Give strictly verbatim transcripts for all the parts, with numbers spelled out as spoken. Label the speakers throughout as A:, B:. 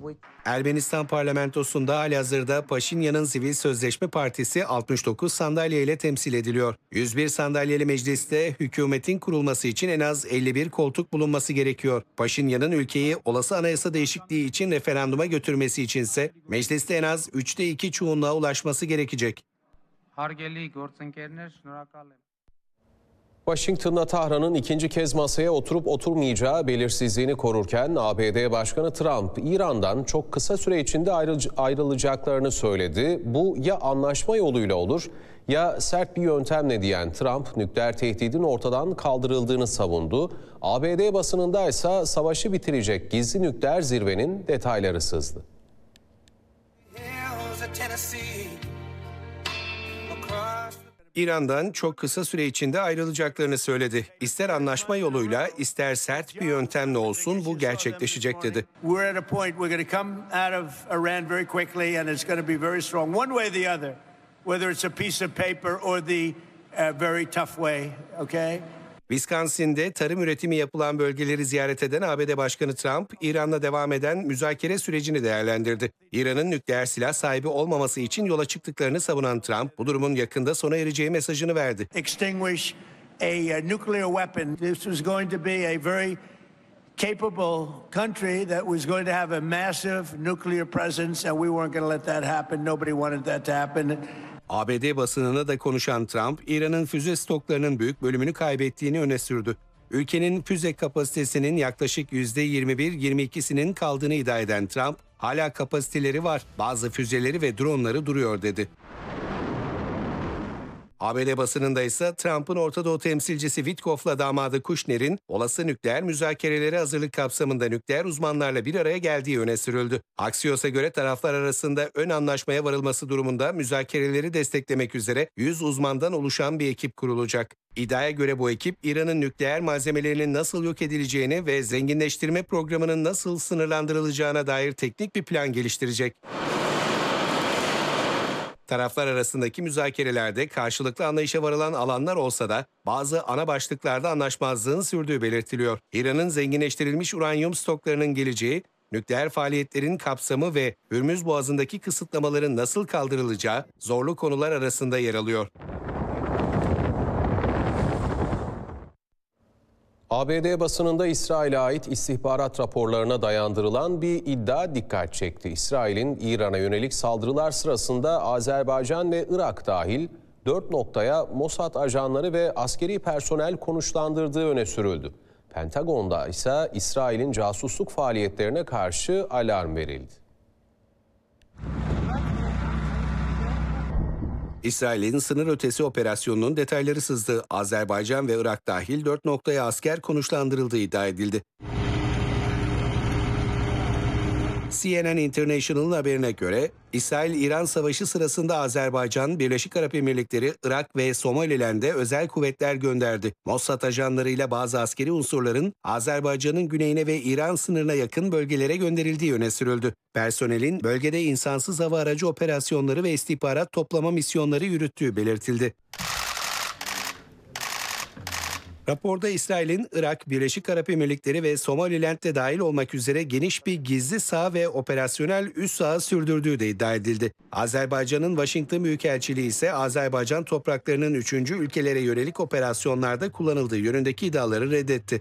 A: Ermenistan parlamentosunda halihazırda Paşinyan'ın Sivil Sözleşme Partisi altmış dokuz sandalye ile temsil ediliyor. yüz bir sandalyeli mecliste hükümetin kurulması için en az elli bir koltuk bulunması gerekiyor. Paşinyan'ın ülkeyi olası anayasa değişikliği için referanduma götürmesi içinse mecliste en az üçte iki çoğunluğa ulaşması gerekecek.
B: Washington'la Tahran'ın ikinci kez masaya oturup oturmayacağı belirsizliğini korurken A B D Başkanı Trump, İran'dan çok kısa süre içinde ayrılacaklarını söyledi. Bu ya anlaşma yoluyla olur ya sert bir yöntemle diyen Trump, nükleer tehdidin ortadan kaldırıldığını savundu. A B D basınında ise savaşı bitirecek gizli nükleer zirvenin detayları sızdı.
A: İran'dan çok kısa süre içinde ayrılacaklarını söyledi. İster anlaşma yoluyla, ister sert bir yöntemle olsun bu gerçekleşecek dedi. Wisconsin'de tarım üretimi yapılan bölgeleri ziyaret eden A B D Başkanı Trump, İran'la devam eden müzakere sürecini değerlendirdi. İran'ın nükleer silah sahibi olmaması için yola çıktıklarını savunan Trump, bu durumun yakında sona ereceği mesajını verdi.
C: Extinguish a nuclear weapon. This was going to be a very capable country that was going to have a massive nuclear presence, and we weren't going to let that happen. Nobody wanted that to happen.
A: A B D basınına da konuşan Trump, İran'ın füze stoklarının büyük bölümünü kaybettiğini öne sürdü. Ülkenin füze kapasitesinin yaklaşık yüzde yirmi bir yirmi ikisinin kaldığını iddia eden Trump, hala kapasiteleri var, bazı füzeleri ve dronları duruyor dedi. A B D basınında ise Trump'ın Orta Doğu temsilcisi Witkoff'la damadı Kushner'in olası nükleer müzakerelere hazırlık kapsamında nükleer uzmanlarla bir araya geldiği öne sürüldü. Axios'a göre taraflar arasında ön anlaşmaya varılması durumunda müzakereleri desteklemek üzere yüz uzmandan oluşan bir ekip kurulacak. İddiaya göre bu ekip İran'ın nükleer malzemelerinin nasıl yok edileceğini ve zenginleştirme programının nasıl sınırlandırılacağına dair teknik bir plan geliştirecek. Taraflar arasındaki müzakerelerde karşılıklı anlayışa varılan alanlar olsa da bazı ana başlıklarda anlaşmazlığın sürdüğü belirtiliyor. İran'ın zenginleştirilmiş uranyum stoklarının geleceği, nükleer faaliyetlerin kapsamı ve Hürmüz Boğazı'ndaki kısıtlamaların nasıl kaldırılacağı zorlu konular arasında yer alıyor.
B: A B D basınında İsrail'e ait istihbarat raporlarına dayandırılan bir iddia dikkat çekti. İsrail'in İran'a yönelik saldırılar sırasında Azerbaycan ve Irak dahil dört noktaya Mossad ajanları ve askeri personel konuşlandırdığı öne sürüldü. Pentagon'da ise İsrail'in casusluk faaliyetlerine karşı alarm verildi.
A: İsrail'in sınır ötesi operasyonunun detayları sızdı. Azerbaycan ve Irak dahil dört noktaya asker konuşlandırıldığı iddia edildi. C N N International'ın haberine göre İsrail-İran savaşı sırasında Azerbaycan, Birleşik Arap Emirlikleri, Irak ve Somaliland'e özel kuvvetler gönderdi. Mossad ajanlarıyla bazı askeri unsurların Azerbaycan'ın güneyine ve İran sınırına yakın bölgelere gönderildiği öne sürüldü. Personelin bölgede insansız hava aracı operasyonları ve istihbarat toplama misyonları yürüttüğü belirtildi. Raporda İsrail'in Irak, Birleşik Arap Emirlikleri ve Somaliland'de dahil olmak üzere geniş bir gizli saha ve operasyonel üs saha sürdürdüğü de iddia edildi. Azerbaycan'ın Washington Büyükelçiliği ise Azerbaycan topraklarının üçüncü ülkelere yönelik operasyonlarda kullanıldığı yönündeki iddiaları reddetti.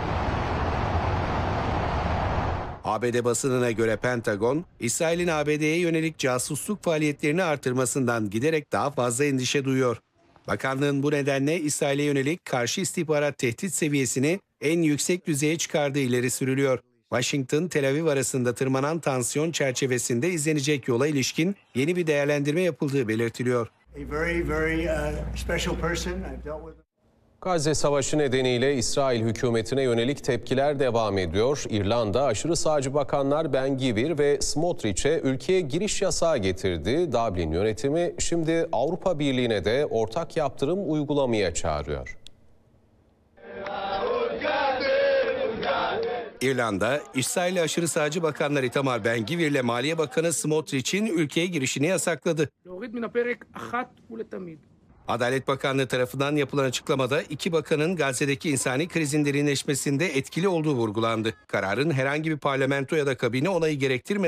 A: A B D basınına göre Pentagon, İsrail'in A B D'ye yönelik casusluk faaliyetlerini artırmasından giderek daha fazla endişe duyuyor. Bakanlığın bu nedenle İsrail'e yönelik karşı istihbarat tehdit seviyesini en yüksek düzeye çıkardığı ileri sürülüyor. Washington-Tel Aviv arasında tırmanan tansiyon çerçevesinde izlenecek yola ilişkin yeni bir değerlendirme yapıldığı belirtiliyor.
B: Gazze Savaşı nedeniyle İsrail hükümetine yönelik tepkiler devam ediyor. İrlanda aşırı sağcı bakanlar Ben-Gvir ve Smotrich'e ülkeye giriş yasağı getirdi. Dublin yönetimi şimdi Avrupa Birliği'ne de ortak yaptırım uygulamaya çağırıyor.
A: İrlanda, İsrail'e aşırı sağcı bakanlar Itamar Ben-Gvir ile Maliye Bakanı Smotrich'in ülkeye girişini yasakladı. Adalet Bakanlığı tarafından yapılan açıklamada iki bakanın Gazze'deki insani krizin derinleşmesinde etkili olduğu vurgulandı. Kararın herhangi bir parlamento ya da kabine onayı gerektirmeden